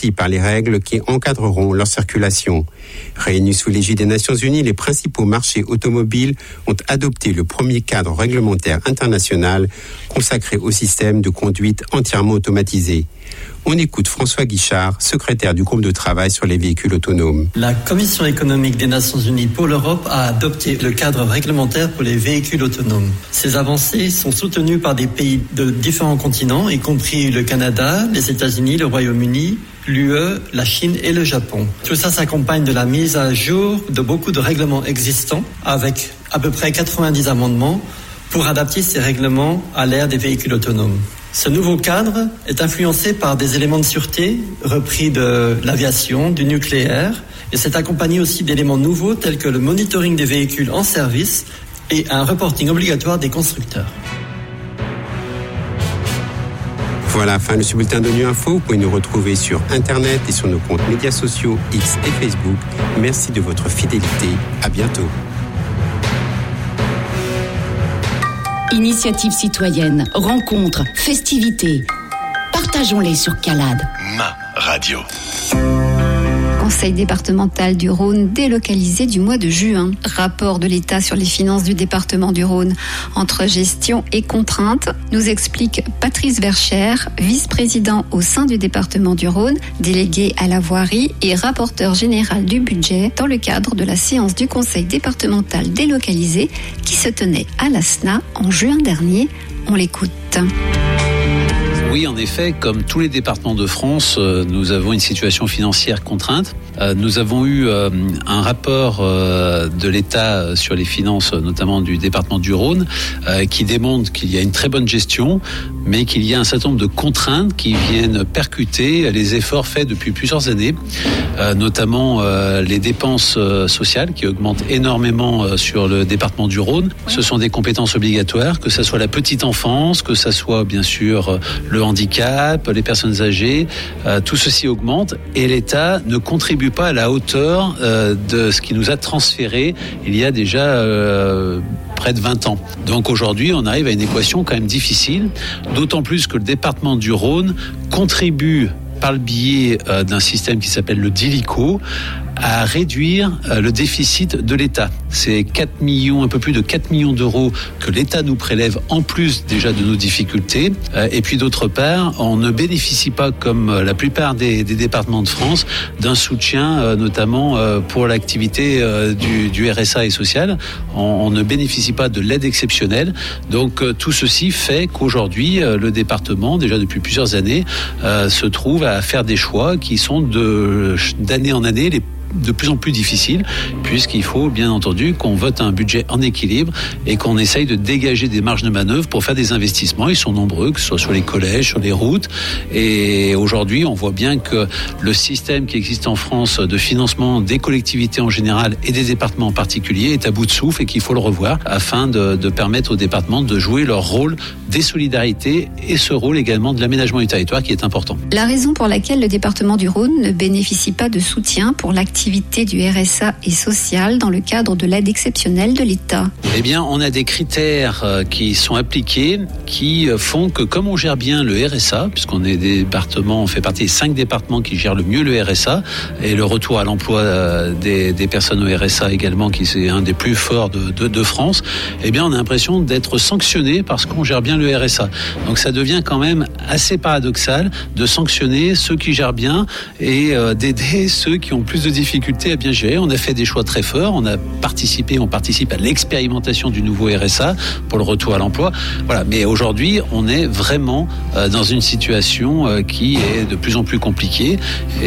aussi par les règles qui encadreront leur circulation. Réunis sous l'égide des Nations Unies, les principaux marchés automobiles ont adopté le premier cadre réglementaire international consacré au système de conduite entièrement automatisé. On écoute François Guichard, secrétaire du groupe de travail sur les véhicules autonomes. La Commission économique des Nations Unies pour l'Europe a adopté le cadre réglementaire pour les véhicules autonomes. Ces avancées sont soutenues par des pays de différents continents, y compris le Canada, les États-Unis, le Royaume-Uni, l'UE, la Chine et le Japon. Tout ça s'accompagne de la mise à jour de beaucoup de règlements existants, avec à peu près 90 amendements, pour adapter ces règlements à l'ère des véhicules autonomes. Ce nouveau cadre est influencé par des éléments de sûreté repris de l'aviation, du nucléaire, et c'est accompagné aussi d'éléments nouveaux tels que le monitoring des véhicules en service et un reporting obligatoire des constructeurs. Voilà, fin de ce bulletin de Nu Info. Vous pouvez nous retrouver sur Internet et sur nos comptes médias sociaux X et Facebook. Merci de votre fidélité. À bientôt. Initiative citoyenne, rencontres, festivités. Partageons-les sur CALAD. Ma radio. Conseil départemental du Rhône délocalisé du mois de juin. Rapport de l'État sur les finances du département du Rhône entre gestion et contraintes, nous explique Patrice Vercher, vice-président au sein du département du Rhône, délégué à la voirie et rapporteur général du budget dans le cadre de la séance du Conseil départemental délocalisé qui se tenait à la SNA en juin dernier. On l'écoute. Oui, en effet, comme tous les départements de France, nous avons une situation financière contrainte. Nous avons eu un rapport de l'État sur les finances, notamment du département du Rhône, qui démontre qu'il y a une très bonne gestion, mais qu'il y a un certain nombre de contraintes qui viennent percuter les efforts faits depuis plusieurs années, notamment les dépenses sociales qui augmentent énormément sur le département du Rhône. Ce sont des compétences obligatoires, que ce soit la petite enfance, que ce soit bien sûr le handicap, les personnes âgées, tout ceci augmente et l'État ne contribue pas à la hauteur de ce qui nous a transféré il y a déjà près de 20 ans. Donc aujourd'hui, on arrive à une équation quand même difficile, d'autant plus que le département du Rhône contribue par le biais d'un système qui s'appelle le DILICO à réduire le déficit de l'État. C'est 4 millions, un peu plus de 4 millions d'euros que l'État nous prélève en plus déjà de nos difficultés. Et puis d'autre part, on ne bénéficie pas, comme la plupart des départements de France, d'un soutien notamment pour l'activité du RSA et social. On ne bénéficie pas de l'aide exceptionnelle. Donc tout ceci fait qu'aujourd'hui, le département, déjà depuis plusieurs années, se trouve à faire des choix qui sont d'année en année de plus en plus difficile, puisqu'il faut bien entendu qu'on vote un budget en équilibre et qu'on essaye de dégager des marges de manœuvre pour faire des investissements. Ils sont nombreux, que ce soit sur les collèges, sur les routes. Et aujourd'hui, on voit bien que le système qui existe en France de financement des collectivités en général et des départements en particulier est à bout de souffle et qu'il faut le revoir afin de permettre aux départements de jouer leur rôle des solidarités et ce rôle également de l'aménagement du territoire qui est important. La raison pour laquelle le département du Rhône ne bénéficie pas de soutien pour l'activité du RSA et social dans le cadre de l'aide exceptionnelle de l'État. Eh bien, on a des critères qui sont appliqués qui font que comme on gère bien le RSA, puisqu'on est des départements, on fait partie des 5 départements qui gèrent le mieux le RSA et le retour à l'emploi des personnes au RSA également, qui c'est un des plus forts de France, eh bien, on a l'impression d'être sanctionné parce qu'on gère bien le RSA. Donc, ça devient quand même assez paradoxal de sanctionner ceux qui gèrent bien et d'aider ceux qui ont plus de difficultés à bien gérer. On a fait des choix très forts. On participe à l'expérimentation du nouveau RSA pour le retour à l'emploi. Voilà. Mais aujourd'hui, on est vraiment dans une situation qui est de plus en plus compliquée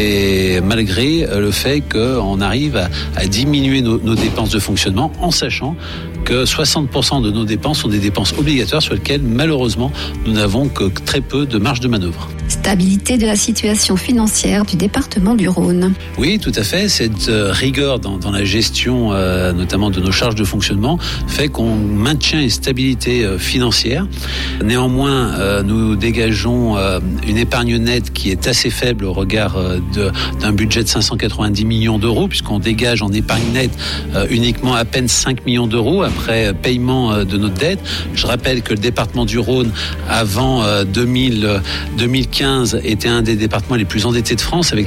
et malgré le fait qu'on arrive à diminuer nos dépenses de fonctionnement en sachant que 60% de nos dépenses sont des dépenses obligatoires sur lesquelles, malheureusement, nous n'avons que très peu de marge de manœuvre. Stabilité de la situation financière du département du Rhône. Oui, tout à fait. Cette rigueur dans la gestion, notamment de nos charges de fonctionnement, fait qu'on maintient une stabilité financière. Néanmoins, nous dégageons une épargne nette qui est assez faible au regard d'un budget de 590 millions d'euros, puisqu'on dégage en épargne nette uniquement à peine 5 millions d'euros après paiement de notre dette. Je rappelle que le département du Rhône, avant 2015, était un des départements les plus endettés de France, avec